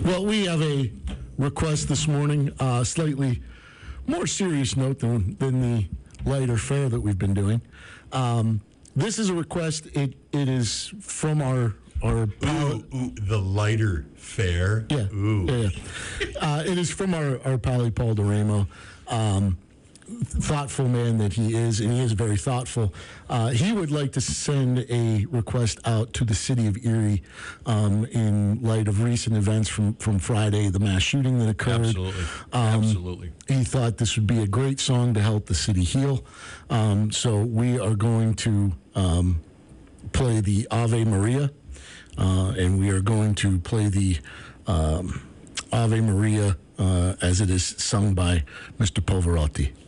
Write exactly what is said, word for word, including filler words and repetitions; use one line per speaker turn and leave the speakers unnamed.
Well, we have a request this morning, uh, slightly more serious note than, than the lighter fare that we've been doing. Um, this is a request. It it is from our our
ooh, ooh, the lighter fare.
Yeah,
ooh.
yeah. yeah. uh, it is from our our pally Paul DeRamo. Um, thoughtful man that he is, and he is very thoughtful. Uh, he would like to send a request out to the city of Erie um, in light of recent events from, from Friday, the mass shooting that occurred.
Absolutely.
Um,
Absolutely.
He thought this would be a great song to help the city heal. Um, so we are going to um, play the Ave Maria, uh, and we are going to play the um, Ave Maria uh, as it is sung by Mister Pavarotti.